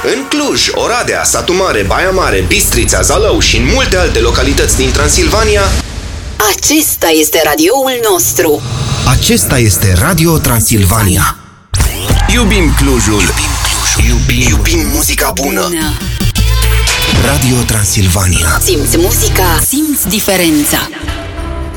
În Cluj, Oradea, Satu Mare, Baia Mare, Bistrița, Zalău și în multe alte localități din Transilvania, acesta este radioul nostru. Acesta este Radio Transilvania. Iubim Clujul. Iubim muzica bună. Radio Transilvania. Simți muzica, simți diferența.